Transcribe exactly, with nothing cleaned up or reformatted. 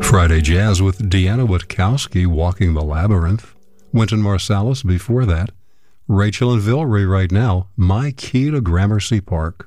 Friday Jazz with Deanna Witkowski, Walking the Labyrinth. Wynton Marsalis before that. Rachel and Vilry right now, My Key to Gramercy Park.